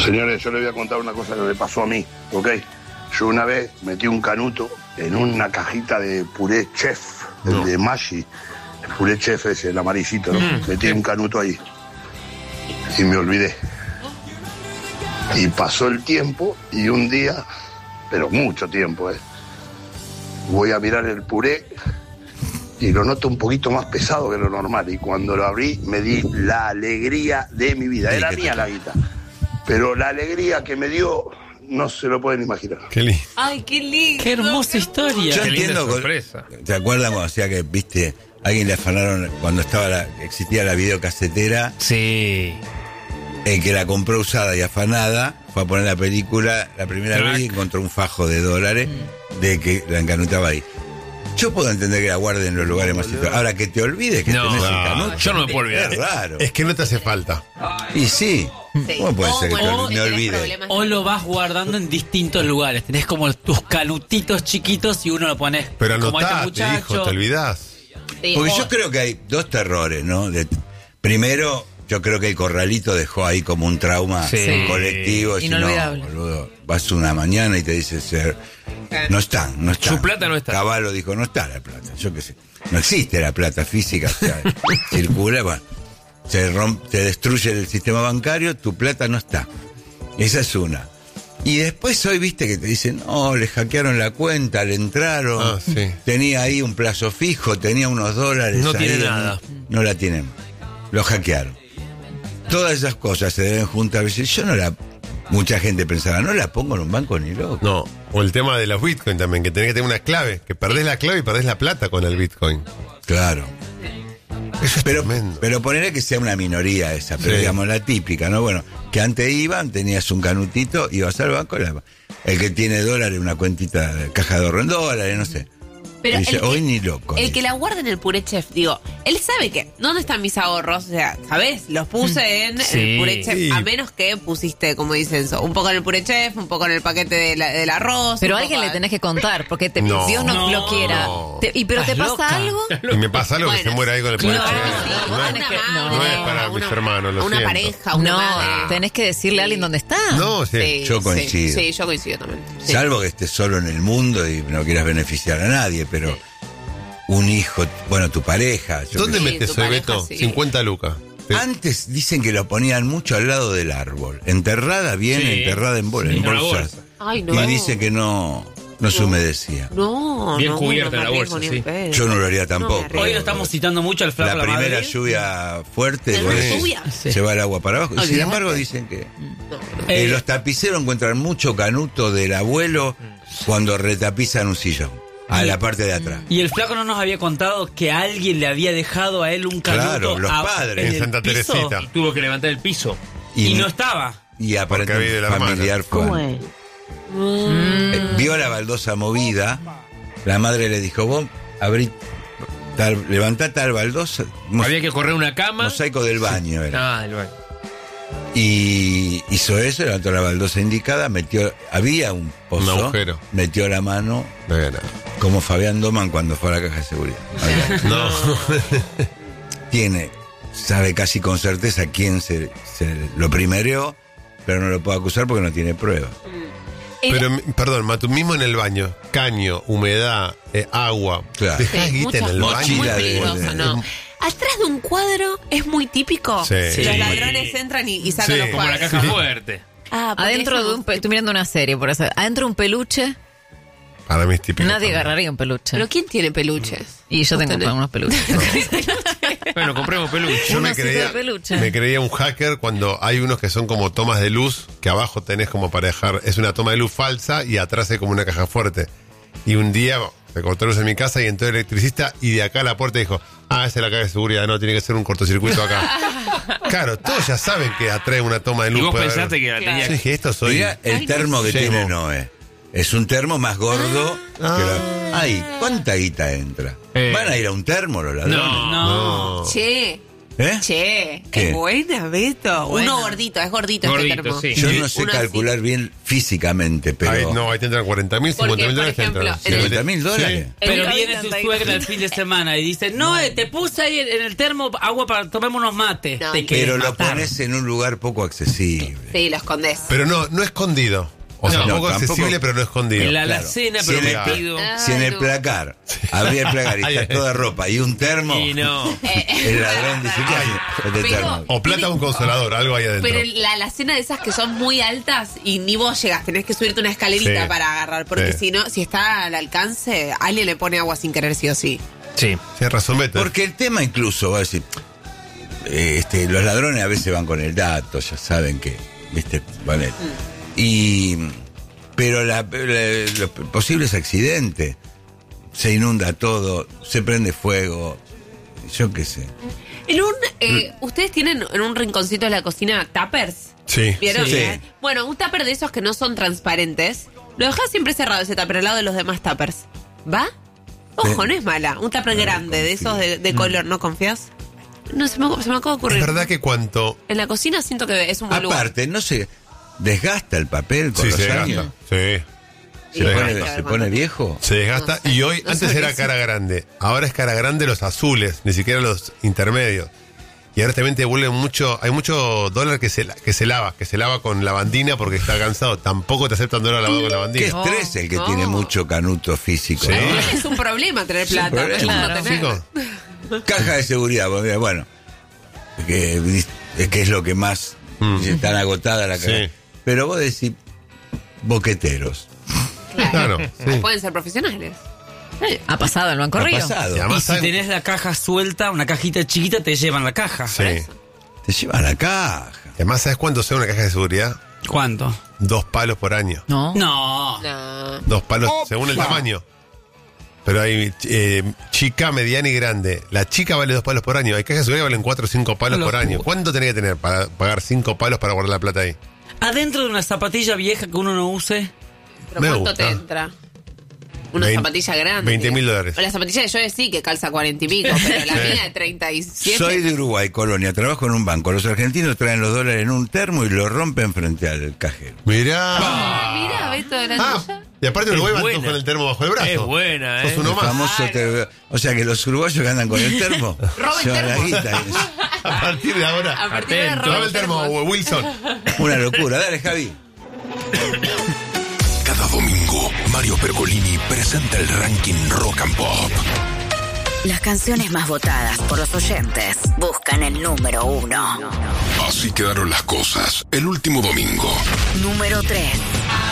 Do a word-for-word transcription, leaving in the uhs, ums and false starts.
Señores, yo les voy a contar una cosa que me pasó a mí, ¿ok? Yo una vez metí un canuto en una cajita de puré chef, no. el de Maggi. El puré chef ese, el amarillito, ¿no? Mm. Metí un canuto ahí. Y me olvidé. Y pasó el tiempo y un día, pero mucho tiempo, ¿eh? Voy a mirar el puré y lo noto un poquito más pesado que lo normal. Y cuando lo abrí me di la alegría de mi vida. Era mía la guita. Pero la alegría que me dio, no se lo pueden imaginar. Qué lindo. Ay, qué lindo. Qué hermosa historia. Yo Qué entiendo. sorpresa. ¿Te acuerdas cuando decía que, viste, alguien le afanaron cuando estaba la, existía la videocasetera? Sí. El que la compró usada y afanada fue a poner la película la primera Track. vez y encontró un fajo de dólares mm. de que la encanutaba ahí. Yo puedo entender que la guarden en los lugares más situados. Ahora, que te olvides que no, tenés no, el canuto. Yo no me puedo olvidar. Es raro. Es que no te hace falta. Y sí. sí. ¿Cómo puede o, ser que bueno, me olvide? O lo vas guardando en distintos lugares. Tenés como tus canutitos chiquitos y uno lo pones Pero como este anotate, muchacho. hijo, te olvidás. Sí, Porque o... yo creo que hay dos terrores, ¿no? De, primero, yo creo que el corralito dejó ahí como un trauma sí. colectivo. Inolvidable. Si no, boludo, vas una mañana y te dice ser... No están, no están. Su plata no está. Caballo dijo, no está la plata. Yo qué sé. No existe la plata física. O sea, circula, bueno, se, rompe, se destruye el sistema bancario, tu plata no está. Esa es una. Y después hoy viste que te dicen, no, le hackearon la cuenta, le entraron. Ah, sí. Tenía ahí un plazo fijo, tenía unos dólares. No ahí, tiene nada. No, no la tienen. Lo hackearon. Todas esas cosas se deben juntar. Yo no la... Mucha gente pensaba, no la pongo en un banco ni loco. No, o el tema de los bitcoins también, que tenés que tener una clave, que perdés la clave y perdés la plata con el bitcoin. Claro. Eso es pero, tremendo. pero ponerle que sea una minoría esa, pero sí. digamos la típica, ¿no? Bueno, que antes iban, tenías un canutito, ibas al banco, la, el que tiene dólares, una cuentita de caja de ahorro en dólares, no sé. Pero dice, el que, hoy ni loco. El ni. que la guarda en el puré chef, digo, él sabe que, ¿dónde están mis ahorros? O sea, ¿sabes? Los puse en sí, el puré chef, sí. a menos que pusiste, como dicen, un poco en el puré chef, un poco en el paquete de la, del arroz. Pero a alguien a... le tenés que contar, porque te, no, Dios no, no lo quiera. no. Te, y pero te pasa loca. algo. Y me pasa algo Bueno, que se muere ahí con el claro, puré chef. sí, no, vos es, tenés que- una no madre, es para una, mis hermanos, lo una siento. pareja, una No, madre. tenés que decirle a alguien dónde está. No, sí. Sí, Yo sí, coincido. Sí, yo coincido también. Sí. Salvo que estés solo en el mundo y no quieras beneficiar a nadie, pero sí. un hijo, bueno, tu pareja. yo ¿Dónde Sí, metes tu hoy, pareja, Beto? sí. cincuenta lucas. Sí. Antes dicen que lo ponían mucho al lado del árbol. Enterrada bien, Sí. enterrada en, bol- Sí, en en una bolsas. bolsa. Ay, no. Y dice que no, no se humedecía. No, Bien no, cubierta no me la arriesgo bolsa, ni sí. en pedo. Yo no lo haría No tampoco. me arriesgo. Hoy lo estamos citando mucho al flaco La La primera Madrid. lluvia fuerte, ¿La bueno, lluvia? se va el agua para abajo. Y sin Olvídate. embargo dicen que No, no. eh, Eh, los tapiceros encuentran mucho canuto del abuelo cuando retapizan un sillón, a la parte de atrás. Y el flaco no nos había contado que alguien le había dejado a él un canuto Claro, los a- padres. en En el Santa piso, Teresita. y tuvo que levantar el piso. Y Y, no- no estaba. Y había de aparentemente la hermana. familiar fue. ¿Cómo es? Eh, vio la baldosa movida, la madre le dijo, vos abrí, tal, levantá tal baldosa, mos- Había que correr una cama. mosaico del baño era. Ah, el baño. Y hizo eso, levantó la baldosa indicada, metió, había un pozo, Un agujero. metió la mano, No había nada. como Fabián Doman cuando fue a la caja de seguridad. Había- No. Tiene, sabe casi con certeza quién se, se lo primereó, pero no lo puede acusar porque no tiene pruebas. Pero, perdón, Matu, mismo en el baño, caño, humedad, eh, agua. Claro. Dejás Sí, guita en el mucha- baño. muy Mochila de- peligroso, de- ¿no? Atrás de un cuadro es muy típico. Sí. Los Sí. ladrones entran y, y sacan Sí. los Como la cuadros. caja fuerte. Ah, porque Adentro eso- de un... pe- Estoy mirando una serie, por eso. Adentro de un peluche, Para mí es típico. nadie también. agarraría un peluche. ¿Pero quién tiene peluches? Y yo ¿Vos tengo tenés? unos peluches. Bueno, compremos peluche. Yo Un me osito creía, de peluche. me creía un hacker cuando hay unos que son como tomas de luz, que abajo tenés como para dejar, es una toma de luz falsa y atrás hay como una caja fuerte. Y un día se cortó luz en mi casa y entró el electricista y de acá a la puerta dijo, ah, esa es la caja de seguridad, no, tiene que ser un cortocircuito acá. Claro, todos ya saben que atrae una toma de luz. Y vos puede pensaste haber- que la Claro. tenía. Yo dije, esto soy... Mira el Ay, termo no que sé. tiene Llego. Noé. Es un termo más gordo Ah. que la... Ay, ¿cuánta guita entra? Eh. ¿Van a ir a un termo los ladrones? No, no. No. Che, ¿Eh? Che, ¿Qué? qué buena, Beto. Buena. Uno gordito, es gordito, Gordito, este termo. sí. Yo no sé Uno calcular así. bien físicamente, pero... Ahí, no, ahí te entran cuarenta mil, Porque, cincuenta mil por dólares. te ejemplo, entran. en el- ¿cincuenta mil dólares? Sí. Pero El viene tu Gaby suegra Tanta- el fin de semana y dice, no, eh, te puse ahí en el termo agua para tomar unos mates. No, te no. querés Pero lo matar. pones en un lugar poco accesible. Sí, lo escondés. Pero no, no escondido. O sea, No, poco tampoco- accesible, pero no escondido. En la Claro. alacena, Si pero en el- metido. Ah, Si en el no. placar habría el placar y Ay, está ay. toda ropa y un termo, Y no. el ladrón dice, ¿qué hace este Pero- termo? O plata un consolador, algo ahí adentro. Pero en la, la cena de esas que son muy altas y ni vos llegás, tenés que subirte una escalerita Sí. para agarrar, porque Sí. si no, si está al alcance, alguien le pone agua sin querer sí o sí. Sí. Tienes razón, Beto. Porque el tema incluso, va a decir, eh, este, los ladrones a veces van con el dato, ya saben que, viste, vale. Y, pero la- la- los posibles accidentes, se inunda todo, se prende fuego, yo qué sé. En un, eh, ¿ustedes tienen en un rinconcito de la cocina tuppers? Sí. ¿Vieron? Sí. Bueno, un tupper de esos que no son transparentes, lo dejás siempre cerrado ese tupper al lado de los demás tuppers. ¿Va? Ojo, Sí. no es mala. Un tupper grande de esos de, de color, ¿no confías? No, se me, se me acaba de ocurrir. Es verdad que cuanto. En la cocina siento que es un buen lugar. Aparte, no se desgasta el papel con Sí, los se años. desgasta. Sí. Sí, Se, hay pone, que ver se cuánto pone tiempo. viejo. Se desgasta. No sé, y hoy, no antes sé era qué cara grande. Ahora es cara grande los azules, ni siquiera los intermedios. Y ahora también te vuelven mucho. Hay mucho dólar que se, que se lava, que se lava con lavandina porque está cansado. Tampoco te aceptan dólar lavado con Qué lavandina. estrés el que no. tiene mucho canuto físico. Sí. ¿no? Es un problema tener Es un plata, no es problema. lindo tener. Chicos, Caja de seguridad, porque, bueno, que, que es lo que más están agotada la caja. Sí. Pero vos decís boqueteros. claro. sí. Pueden ser profesionales. Sí. Ha pasado el Banco Ha Río. pasado. Y además Y si saben- tenés la caja suelta, una cajita chiquita, te llevan la caja. Sí. Te llevan la caja. Además, ¿sabes cuánto sea una caja de seguridad? ¿Cuánto? Dos palos por año. No. No. No. Dos palos según el tamaño. Pero hay eh, chica, mediana y grande. La chica vale dos palos por año. Hay cajas de seguridad que valen cuatro o cinco palos por Locura. año. ¿Cuánto tenés que tener para pagar cinco palos para guardar la plata ahí? Adentro de una zapatilla vieja que uno no use. Pero Me ¿cuánto gusta. te entra? Una Vein- zapatilla grande. veinte mil dólares. O la zapatilla de yo sí que calza cuarenta y pico, pero la Sí. mía de treinta y siete. Soy de Uruguay, Colonia, trabajo en un banco. Los argentinos traen los dólares en un termo y lo rompen frente al cajero. Mirá. Ah, mira, Beto de la Ah, tuya. y aparte en Uruguay van buena. todos con el termo bajo el brazo. Es buena, Sos ¿eh? uno El más. famoso ter- O sea que los uruguayos que andan con el termo Roben llevan la termos. guita. A partir de ahora. A partir de Atento. Dame Robert el termo, Termos. Wilson. Una locura. Dale, Javi. Cada domingo, Mario Pergolini presenta el ranking Rock and Pop. Las canciones más votadas por los oyentes buscan el número uno. Así quedaron las cosas el último domingo. Número tres.